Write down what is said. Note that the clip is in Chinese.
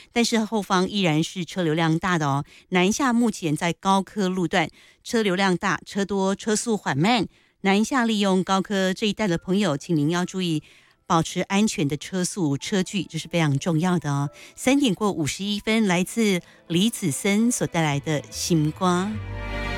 但是后方依然是车流量大的哦。南下目前在高科路段车流量大，车多车速缓慢。南下利用高科这一带的朋友，请您要注意保持安全的车速车距，这是非常重要的哦。3点过51分，来自李子森所带来的《心瓜》。